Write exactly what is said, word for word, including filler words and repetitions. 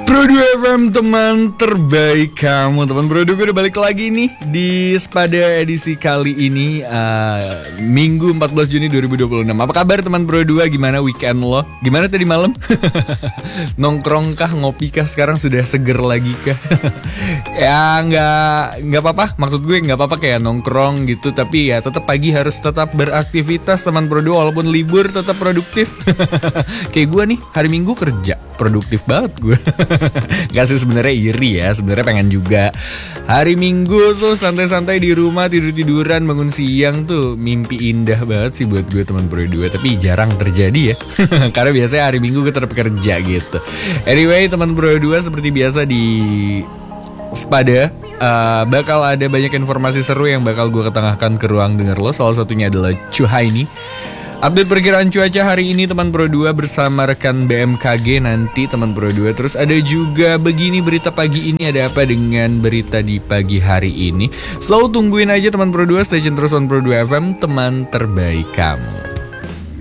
Pro dua F M, teman terbaik kamu. Teman Pro dua, gue udah balik lagi nih di Spada edisi kali ini, uh, Minggu empat belas Juni dua ribu dua puluh enam. Apa kabar teman Pro dua? Gimana weekend lo? Gimana tadi malam? Nongkrong kah, ngopi kah? Sekarang sudah seger lagi kah? Ya nggak nggak apa-apa. Maksud gue nggak apa-apa kayak nongkrong gitu, tapi ya tetap pagi harus tetap beraktivitas teman Pro dua, walaupun libur tetap produktif. Kayak gue nih hari Minggu kerja, produktif banget gue. Gak sih, sebenarnya iri ya, sebenarnya pengen juga hari Minggu tuh santai-santai di rumah, tidur-tiduran, bangun siang tuh mimpi indah banget sih buat gue teman Pro dua. Tapi jarang terjadi ya. Karena biasanya hari Minggu gue tetap kerja gitu. Anyway teman Pro dua, seperti biasa di Spada uh, bakal ada banyak informasi seru yang bakal gue ketengahkan ke ruang denger lo. Salah satunya adalah Cuhaini, update perkiraan cuaca hari ini teman Pro dua bersama rekan B M K G nanti teman Pro dua. Terus ada juga begini berita pagi ini, ada apa dengan berita di pagi hari ini. So tungguin aja teman Pro dua, stay tune terus on Pro dua F M, teman terbaik kamu.